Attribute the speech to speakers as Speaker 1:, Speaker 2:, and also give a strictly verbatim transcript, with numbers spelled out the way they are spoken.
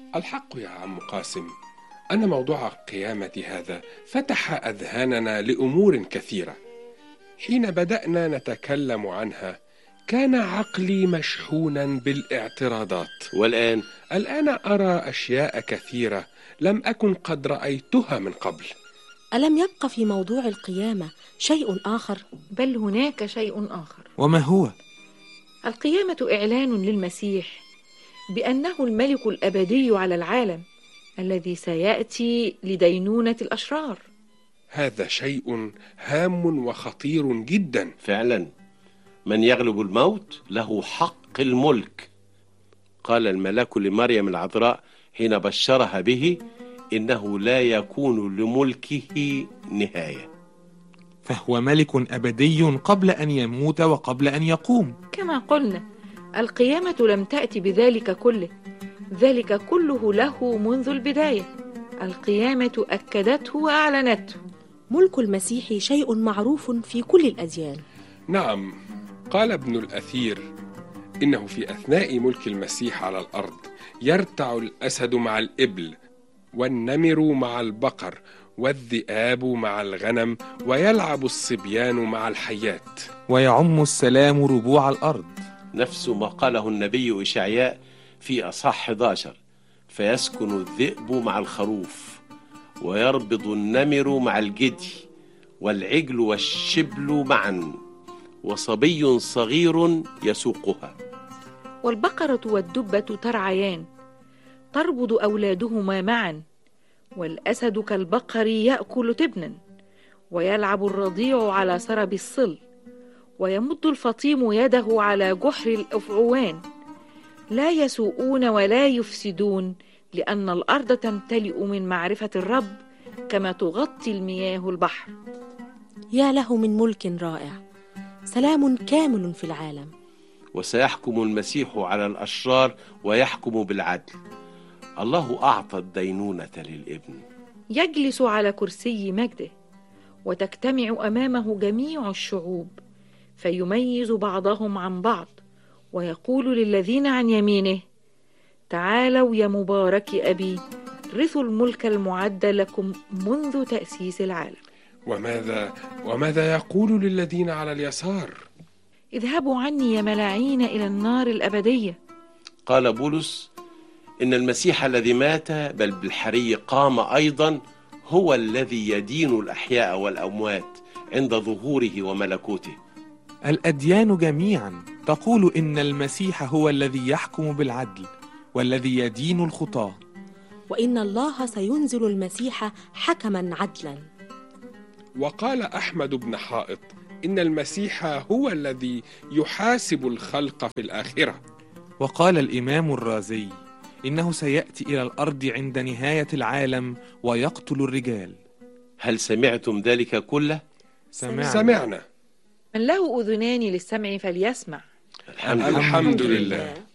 Speaker 1: الحق يا عم قاسم أن موضوع القيامة هذا فتح أذهاننا لأمور كثيرة. حين بدأنا نتكلم عنها كان عقلي مشحونا بالاعتراضات،
Speaker 2: والآن؟
Speaker 1: الآن أرى أشياء كثيرة لم أكن قد رأيتها من قبل.
Speaker 3: ألم يبق في موضوع القيامة شيء آخر؟
Speaker 4: بل هناك شيء آخر.
Speaker 5: وما هو؟
Speaker 4: القيامة إعلان للمسيح بأنه الملك الأبدي على العالم الذي سيأتي لدينونة الأشرار.
Speaker 1: هذا شيء هام وخطير جدا
Speaker 2: فعلا، من يغلب الموت له حق الملك. قال الملاك لمريم العذراء حين بشرها به إنه لا يكون لملكه نهاية.
Speaker 5: فهو ملك أبدي قبل أن يموت وقبل أن يقوم.
Speaker 4: كما قلنا، القيامة لم تأتي بذلك كله، ذلك كله له منذ البداية. القيامة أكدته وأعلنته.
Speaker 3: ملك المسيح شيء معروف في كل الأديان.
Speaker 1: نعم، قال ابن الأثير إنه في أثناء ملك المسيح على الأرض يرتع الأسد مع الإبل، والنمر مع البقر، والذئاب مع الغنم، ويلعب الصبيان مع الحيات،
Speaker 5: ويعم السلام ربوع الأرض.
Speaker 2: نفس ما قاله النبي إشعياء في أصحاح أحد عشر: فيسكن الذئب مع الخروف، ويربض النمر مع الجدي، والعجل والشبل معا، وصبي صغير يسوقها.
Speaker 4: والبقرة والدبة ترعيان، تربض أولادهما معا، والأسد كالبقر يأكل تبنا، ويلعب الرضيع على سرب الصل، ويمد الفطيم يده على جحر الأفعوان. لا يسوءون ولا يفسدون، لأن الأرض تمتلئ من معرفة الرب كما تغطي المياه البحر.
Speaker 3: يا له من ملك رائع، سلام كامل في العالم.
Speaker 2: وسيحكم المسيح على الأشرار ويحكم بالعدل. الله أعطى الدينونة للابن.
Speaker 4: يجلس على كرسي مجده، وتجتمع أمامه جميع الشعوب، فيميز بعضهم عن بعض، ويقول للذين عن يمينه: تعالوا يا مبارك أبي، رثوا الملك المعد لكم منذ تأسيس العالم.
Speaker 1: وماذا وماذا يقول للذين على اليسار؟
Speaker 4: اذهبوا عني يا ملاعين إلى النار الأبدية.
Speaker 2: قال بولس إن المسيح الذي مات بل بالحري قام أيضا هو الذي يدين الأحياء والأموات عند ظهوره وملكوته.
Speaker 5: الأديان جميعا تقول إن المسيح هو الذي يحكم بالعدل والذي يدين الخطاة،
Speaker 3: وإن الله سينزل المسيح حكما عدلا.
Speaker 1: وقال أحمد بن حائط إن المسيح هو الذي يحاسب الخلق في الآخرة.
Speaker 5: وقال الإمام الرازي إنه سيأتي إلى الأرض عند نهاية العالم ويقتل الرجال.
Speaker 2: هل سمعتم ذلك كله؟
Speaker 5: سمعنا,
Speaker 1: سمعنا.
Speaker 4: من له أذنان للسمع فليسمع.
Speaker 2: الحمد,
Speaker 1: الحمد لله.